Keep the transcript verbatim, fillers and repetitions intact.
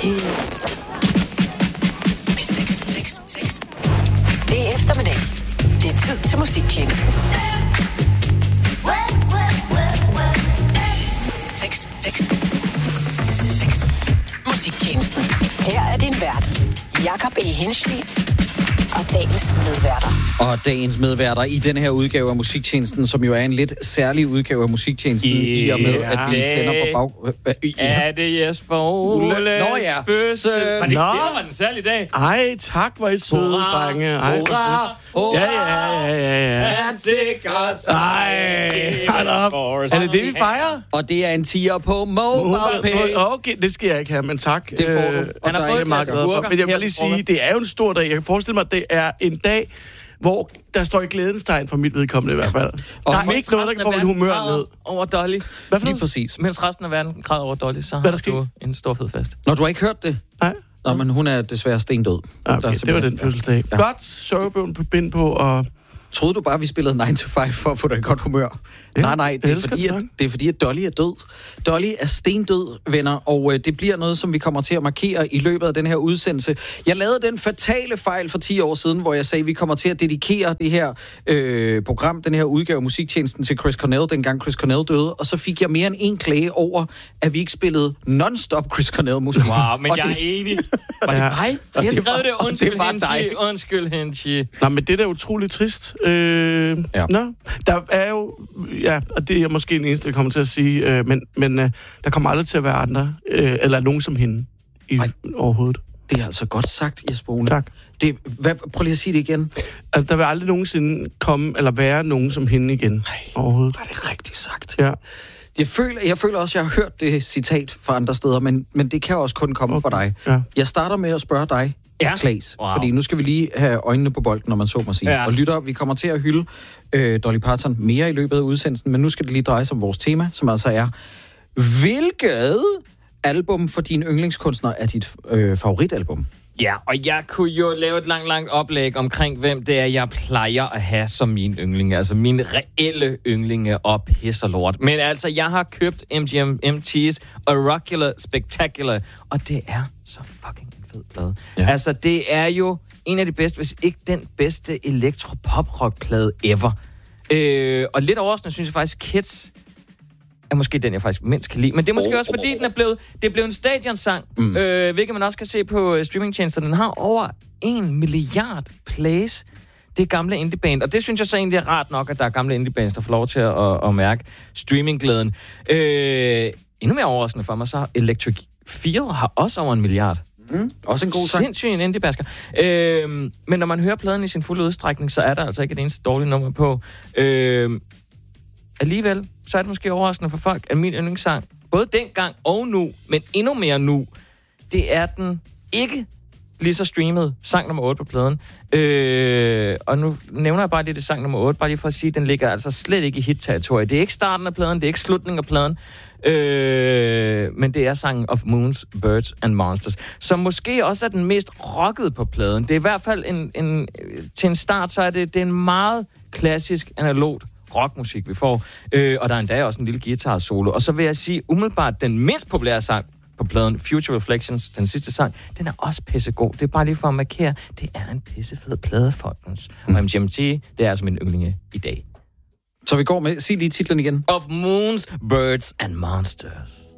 Det er eftermiddag. Det er tid til musiktjenesten. seks, seks, seks. Musiktjenesten. Her er din vært, Jakob E. Hinsley, og dagens medværter. Og dagens medværter i den her udgave af Musiktjenesten, som jo er en lidt særlig udgave af Musiktjenesten, yeah. i og med, at vi sender på bag... Ja. Er det Jesper Oles Nå ja. fødsel? Var det ikke Nå. det, der var den særlige dag? Ej, tak, hvor I søde, Hurra. drenge. Ej, hvor Hurra! sødt. Ja, ja, ja, ja, ja. Han sikker sig. Ej, hold op. Er det det, vi fejrer? Og det er en tier på MobilePay. Okay, det skal jeg ikke have, men tak. Det får du. Øh, Han har og fået der er et meget glas glad for. agurker Men jeg vil her lige til sige, frokost. det er jo en stor dag. Jeg kan forestille mig, at det er en dag, hvor der står i glædens tegn for mit vedkommende i hvert fald. Og Der er ikke noget, der kan få mit humør ned. Over Dolly. Hvad for Lige noget? præcis. Mens resten af verden græder over Dolly, så Hvad har der du en stor fed fest. Når du har ikke hørt det? Nej. Nå, men hun er desværre stendød. Okay, Der er det var den fødselsdag. Ja. Godt, sørgebøvn på bind på, og... Troede du bare, vi spillede nine to five for at få dig i godt humør? Ja, nej, nej, det er, elsker fordi, den at, sang. det er fordi, at Dolly er død. Dolly er stendød, venner, og øh, det bliver noget, som vi kommer til at markere i løbet af den her udsendelse. Jeg lavede den fatale fejl for ti år siden, hvor jeg sagde, at vi kommer til at dedikere det her øh, program, den her udgave af Musiktjenesten til Chris Cornell, dengang Chris Cornell døde, og så fik jeg mere end en klage over, at vi ikke spillede non-stop Chris Cornell-musik. Wow, men Og jeg det- er enig. Var det Ja. mig? Og Jeg det var- skrev det. og Undskyld, det var dig. Henshi. Undskyld, Henshi. Nå, men det er da utroligt trist. Øh, Ja. Nå, der er jo... Ja, og det er måske den eneste, jeg kommer til at sige, øh, men, men øh, der kommer aldrig til at være andre, øh, eller nogen som hende i Ej. overhovedet. Det er altså godt sagt, Jesper Ole. Tak. Det, hvad, prøv lige at sige det igen. Altså, der vil aldrig nogensinde komme, eller være nogen som hende igen Ej. overhovedet. Var det rigtigt sagt? Ja. Jeg føler, jeg føler også, at jeg har hørt det citat fra andre steder, men, men det kan også kun komme okay. fra dig. Ja. Jeg starter med at spørge dig, Ja. Claes, Wow. fordi nu skal vi lige have øjnene på bolden, når man så må sige. Ja. Og lytter, vi kommer til at hylde øh, Dolly Parton mere i løbet af udsendelsen, men nu skal det lige dreje sig om vores tema, som altså er, hvilket album for dine yndlingskunstnere er dit øh, favoritalbum? Ja, og jeg kunne jo lave et langt, langt oplæg omkring, hvem det er, jeg plejer at have som mine yndlinge. Altså mine reelle yndlinge og pis og lort. Men altså, jeg har købt M G M M T's Oracular Spectacular, og det er så fucking en fed plade. Ja. Ja. Altså, det er jo en af de bedste, hvis ikke den bedste elektro-pop-rock-plade ever. Øh, og lidt overraskende synes jeg faktisk, Kids er måske den, jeg faktisk mindst kan lide. Men det er måske Oh, også, fordi oh, oh. den er blevet, det er blevet en stadionsang, mm. øh, hvilket man også kan se på øh, streamingtjenester. Den har over en milliard plays. Det er gamle indieband, og det synes jeg så egentlig er rart nok, at der er gamle indiebands, der får lov til at, at, at mærke streamingglæden. Øh, endnu mere overraskende for mig, så Electric Feel har også over en milliard. Mm. Også en god sang. Sindssygt en indiebasker. Øh, men når man hører pladen i sin fulde udstrækning, så er der altså ikke et eneste dårligt nummer på. Øh, alligevel, så er det måske overraskende for folk, at min yndlingssang, både dengang og nu, men endnu mere nu, det er den ikke lige så streamet sang nummer otte på pladen. Øh, og nu nævner jeg bare lige det sang nummer otte, bare lige for at sige, at den ligger altså slet ikke i hit-territoriet. Det er ikke starten af pladen, det er ikke slutningen af pladen, øh, men det er sangen Of Moons, Birds and Monsters, som måske også er den mest rockede på pladen. Det er i hvert fald en, en, til en start, så er det, det er en meget klassisk, analogt rockmusik, vi får. Øh, og der er endda også en lille guitar-solo. Og så vil jeg sige, umiddelbart den mindst populære sang på pladen, Future Reflections, den sidste sang, den er også pissegod. Det er bare lige for at markere, det er en pissefed plade, folkens. Mm. Og M G M T, det er altså min yndlinge i dag. Så vi går med, sig lige titlen igen. Of Moons, Birds and Monsters.